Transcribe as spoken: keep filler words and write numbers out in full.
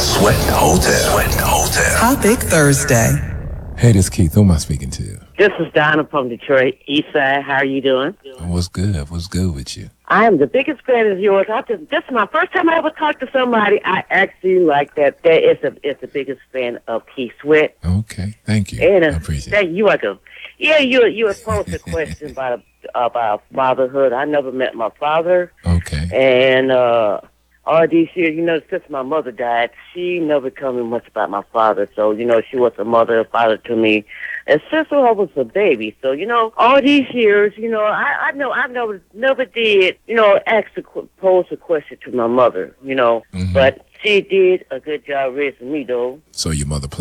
Sweat Hotel. Sweat Hotel. Topic Thursday. Hey, this is Keith. Who am I speaking to? This is Donna from Detroit, East Side. How are you doing? What's good? What's good with you? I am the biggest fan of yours. I just, this is my first time I ever talked to somebody. I actually like that. That is the is the biggest fan of Keith Sweat. Okay, thank you. And, uh, I appreciate thank it. you. I go. Yeah, you you had posed a question about about fatherhood. I never met my father, Okay. and uh, all these years, you know, since my mother died, she never told me much about my father. So, you know, she was a mother and father to me. And since I was a baby, so, you know, all these years, you know, I, I know I never never did, you know, ask a, pose a question to my mother, you know. Mhm. But she did a good job raising me, though. So your mother